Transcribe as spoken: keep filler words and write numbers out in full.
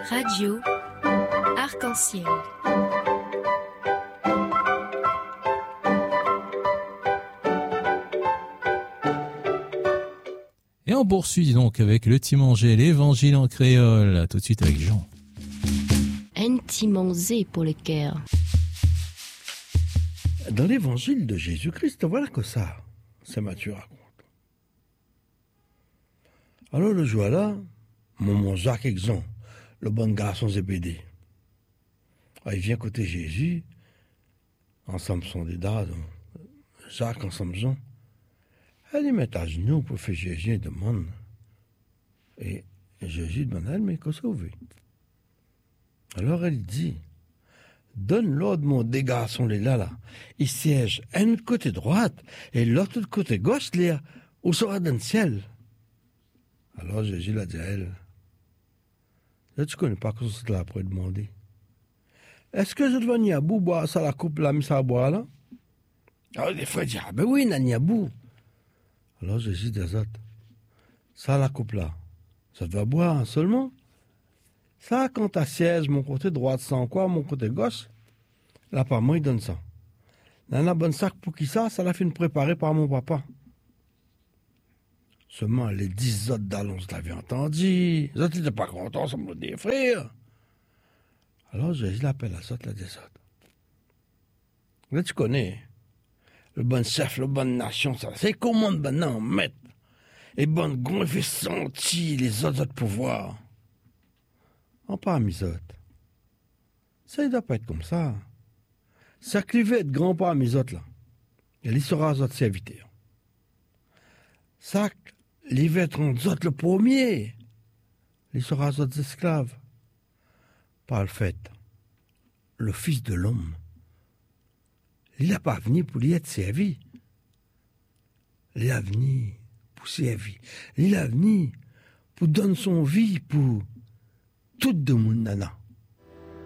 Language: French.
Radio Arc-en-Ciel. Et on poursuit donc avec le Timongé, l'évangile en créole, tout de suite avec Jean. Un Timongé pour le cœur. Dans l'évangile de Jésus-Christ, voilà que ça, c'est Matthieu raconte. Alors le jour-là, mon Jacques Exon, le bon garçon Zébédée, il vient côté Jésus, en Samson des dades, Jacques en Samson. Elle les met à genoux pour faire Jésus et demande. Et Jésus demande à elle, mais qu'est-ce que vous voulez? Alors elle dit, donne l'ordre, mon des garçons, les là, là. Ils siègent un de côté droite et l'autre de côté gauche, là, où sera dans le ciel. Alors Jésus l'a dit à elle, là, tu connais pas que c'est là pour demander. Est-ce que je dois Niabou boire ça, la coupe, la mise à boire, là? Alors les frères disent, ah ben oui, Niabou. Alors Jésus dit aux autres, ça, la coupe, là, ça doit boire seulement. Ça, quand ta siège, mon côté droit, sans quoi, mon côté gauche, là, pas moi, il donne ça. Dans la bonne sac pour qui ça, ça l'a fait préparer par mon papa. Seulement, les dix autres d'Alonso l'avaient entendu. Les autres n'étaient pas contents, ça me des frères. Alors, Jésus l'appelle à ça, la des autres. Là, tu connais, le bon chef, le bonne nation, ça, c'est comment le bon en maître. Et bon, gros, il fait sentir les autres autres pouvoirs. En pas mes autres. Ça, il doit pas être comme ça. Ça clivait être grand pas à mes autres, là. Et il sera aux autres serviteurs. Ça, il va être en autres le premier. Il sera aux autres esclaves. Par le fait, le Fils de l'homme, il n'a pas venu pour lui être servi. Il a venu pour servir. Il a venu pour donner son vie pour tout le monde nana.